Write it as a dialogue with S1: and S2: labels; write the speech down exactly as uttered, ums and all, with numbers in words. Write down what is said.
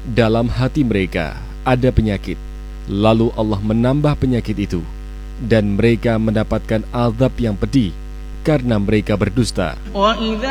S1: dalam hati mereka ada penyakit, lalu Allah menambah penyakit itu, dan mereka mendapatkan azab yang pedih karena mereka berdusta.